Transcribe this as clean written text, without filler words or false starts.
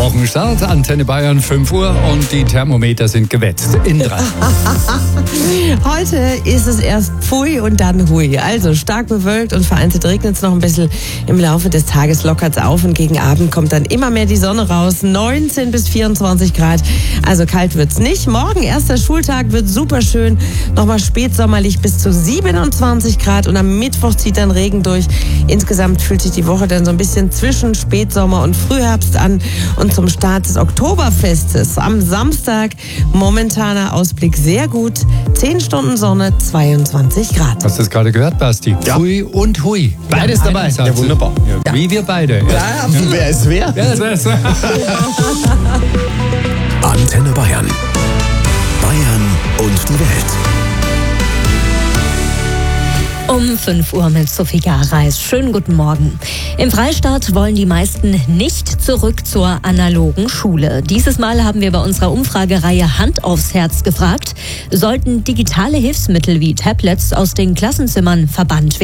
Wochenstart, Antenne Bayern 5 Uhr und die Thermometer sind gewetzt. Indra. Heute ist es erst Pfui und dann Hui. Also stark bewölkt und vereinzelt regnet es noch ein bisschen. Im Laufe des Tages lockert es auf und gegen Abend kommt dann immer mehr die Sonne raus. 19 bis 24 Grad. Also kalt wird's nicht. Morgen, erster Schultag, wird super schön. Nochmal spätsommerlich bis zu 27 Grad und am Mittwoch zieht dann Regen durch. Insgesamt fühlt sich die Woche dann so ein bisschen zwischen Spätsommer und Frühherbst an. Und zum Start des Oktoberfestes am Samstag momentaner Ausblick sehr gut. 10 Stunden Sonne, 22 Grad. Hast du das gerade gehört, Basti? Ja. Pfui und Hui. Beides dabei. Satz. Ja, wunderbar. Ja, wie wir beide. Ja, wer ist wer? Antenne Bayern. Bayern und die Welt. Um 5 Uhr mit Sophie Gareis. Schönen guten Morgen. Im Freistaat wollen die meisten nicht zurück zur analogen Schule. Dieses Mal haben wir bei unserer Umfragereihe Hand aufs Herz gefragt, sollten digitale Hilfsmittel wie Tablets aus den Klassenzimmern verbannt werden?